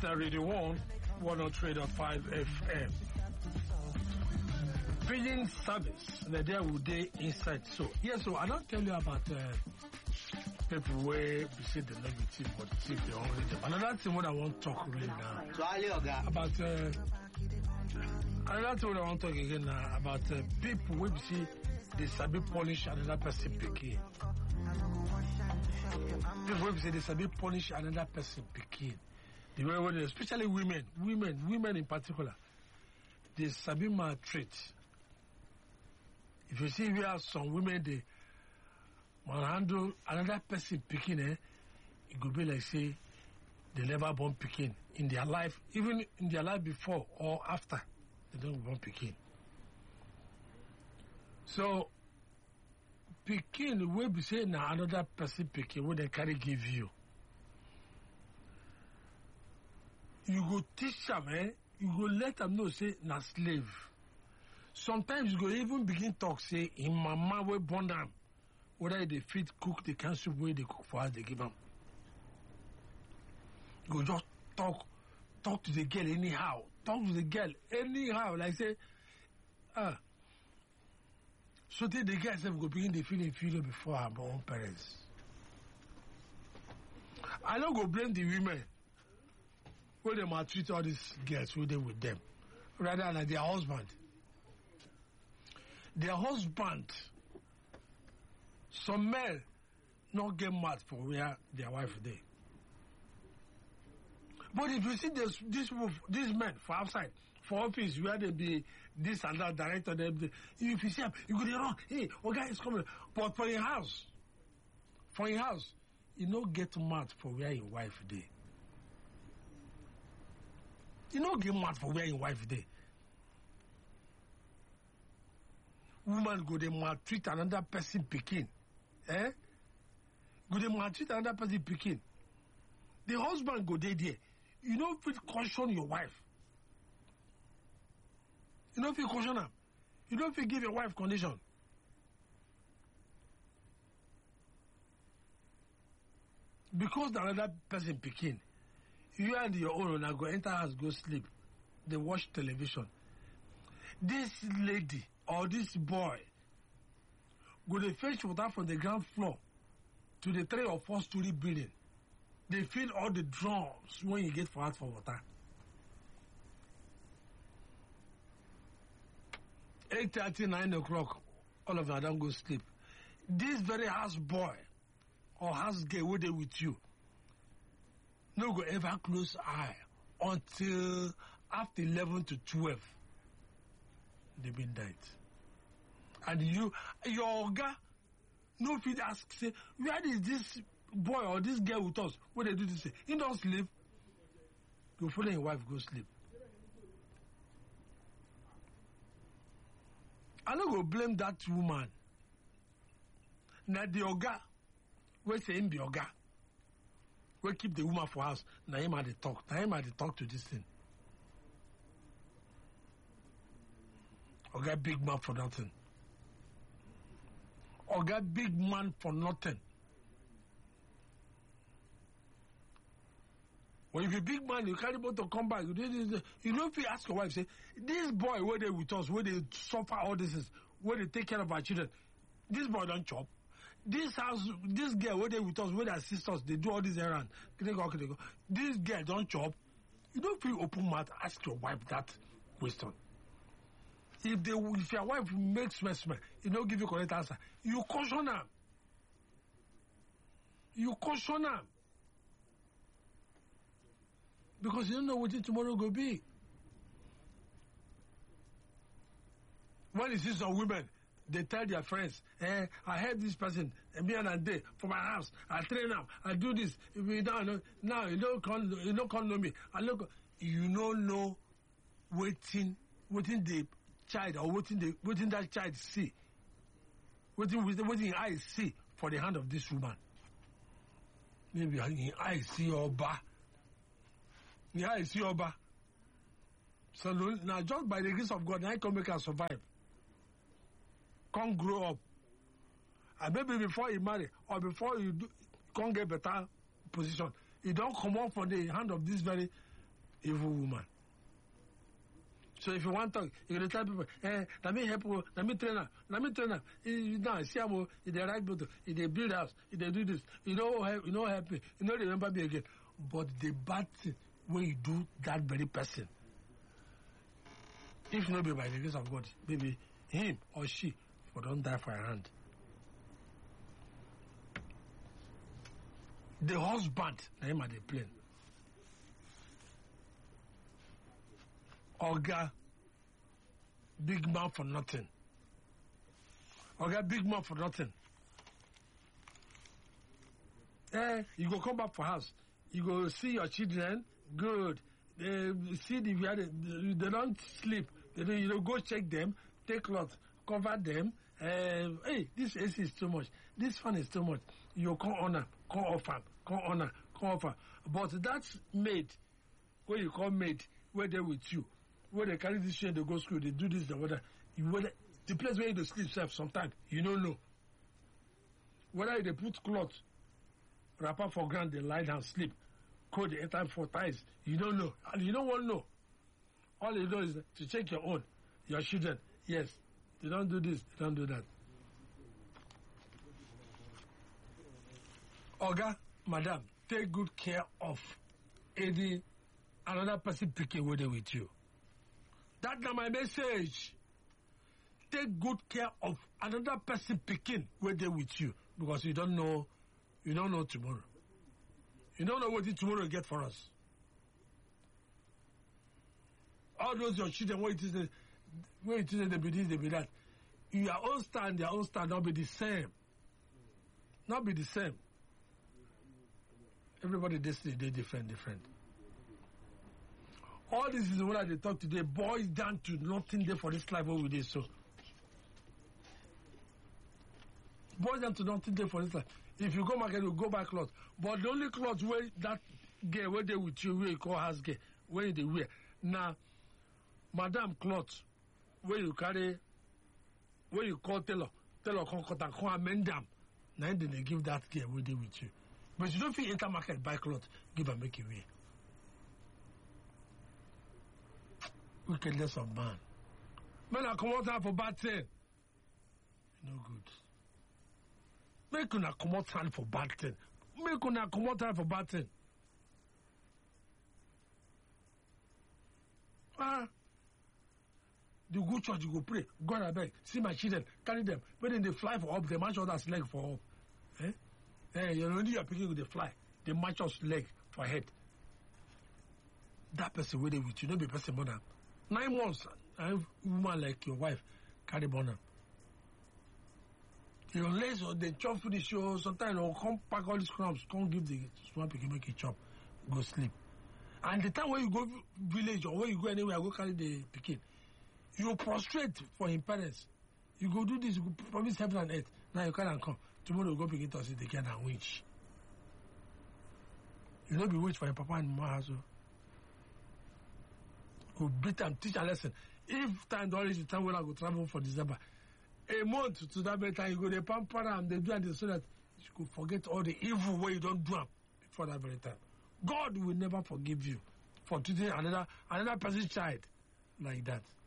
na Radio 103.5 FM. Pidgin service, the day will day inside. So, yes, so I don't tell you about people where we see the negative, but see the only them. Another thing what I want to talk really now about another thing what I want to talk again now about people where we see they sabi punish another person pikin. People where we say they sabi punish another person pikin. The way when especially women in particular, they sabi maltreat. If you see where some women they manhandle another person picking, it could be like say they never born picking in their life, even in their life before or after they don't born picking. So picking will be saying now another person picking when they carry give you. You go teach them, you go let them know say na slave. Sometimes you go even begin talk say in mama will born them. Whether they feed cook the cancer way they cook for us, they give them. You go just talk to the girl anyhow. Talk to the girl anyhow. Like say, so the girl self go begin the feeling before her own parents. I don't go blame the women where they maltreat all these girls who they with them, rather than their husband. Their husband. Some men not get mad for where their wife dey. But if you see these men for outside, for office where they be this and that director, if you see them, you go there wrong. Hey, okay, is coming. But for your house, you no get mad for where your wife dey. You no get mad for where your wife dey. Woman go dey maltreat another person pikin. Go dey maltreat another person pikin. The husband go dey there. You no fit caution your wife. You no fit caution am. You no fit give your wife condition. Because the another person pikin, you and your own una go enter house go sleep. They watch television. This lady or this boy go dey fetch water from the ground floor to the 3 or 4 story building. They fill all the drums when you get for out for water. 8:30, 9 o'clock, all of them go sleep. This very house boy or house girl where they with you, no go ever close eye until after 11 to 12. They midnight. And your oga no fit ask say where is this boy or this girl with us when they do this? He don't sleep. Go follow your wife go sleep. I no go blame that woman. Now the oga we say him be oga. We keep the woman for house. Now him had the talk. Now him had the talk to this thing. Oga big man for nothing. Oga big man for nothing. When you be big man, you carry both to come back. You don't feel ask your wife, say, this boy where they with us, where they suffer all this is, where they take care of our children, this boy don't chop. This house, this girl where they with us, where they assist us, they do all this errand. This girl don't chop. You don't feel open mouth, ask your wife that question. If your wife makes mess, you don't give you correct answer. You caution her. You caution her. Because you don't know what tomorrow will be. When you see some women, they tell their friends, I heard this person, me and day for my house. I train them. I do this. If you don't know, now you don't come know me. I look, you don't know waiting the child or waiting that child see. Waiting I see for the hand of this woman. Maybe I see Oba. Yeah, I see Oba. So now just by the grace of God, I can make her survive. Can't grow up. And maybe before you marry or before you can't get better position, you don't come out from the hand of this very evil woman. So if you want to talk, you're going to tell people, let me help you, let me train her. Now, see how if they write book, if they build house, if they do this, you know help me, you know remember me again. But the bad thing when you do that very person, if not be by the grace of God, maybe him or she will don't die for your hand. The husband, na him at the plane. Oga, big man for nothing. Oga, big man for nothing. You go come back for house. You go see your children. Good. They see they don't sleep. You don't go check them. Take cloth, cover them. Hey, this AC is too much. This fan is too much. You come honor, come offer. But that's maid, where you call maid, where they with you, where they carry this shit, they go school, they do this, the weather. The place where you sleep self sometimes, you don't know. Whether they put cloth, wrapper for ground, they lie down, sleep, code the enter for ties, you don't know. And you don't want to know. All you know is to check your own, your children. Yes, they don't do this, they don't do that. Oga, madam, take good care of another person picking with you. That's not my message. Take good care of another person picking with you, because you don't know tomorrow. You don't know what tomorrow will get for us. All those your children, what it is they be this, they be that. Your own stand, their own stand, not be the same. Not be the same. Everybody destiny, they different. All this is what they talk today boils down to nothing there for this life what we did so. Boils down to nothing there for this life. If you go market, you go buy clothes. But the only clothes where that girl where they with you, where you call house girl, where they wear. Now, madam clothes, where you carry, where you call tailor come cut and come amend them. Now then they give that girl where they with you. But you don't feel enter market, buy clothes, give and make it wear. Wickedness of man. Men are come out for bad thing. No good. Make una come out hand for bad thing. Make una come out hand for bad thing. You go church, you go pray. God I beg, see my children, carry them. When they fly for up, they match others leg for up. You know, you are picking with the fly. They match us leg for head. That person with you, not be person born 9 months. I have a woman like your wife carry born. Your legs or they chop finish show. Sometimes they'll come pack all these crumbs, come give the small pikin make it chop, go sleep. And the time when you go village or when you go anywhere, go carry the pikin, you prostrate for his parents. You go do this, you go promise heaven and earth. Now you can't come. Tomorrow you go begin to see the kid and witch. You don't be witch for your papa and mama also. Go beat and teach a lesson. If time don't reach the time when I go travel for December, a month to that better you go they pamper and they do and so that you could forget all the evil way you don't do before that very time. God will never forgive you for treating another person's child like that.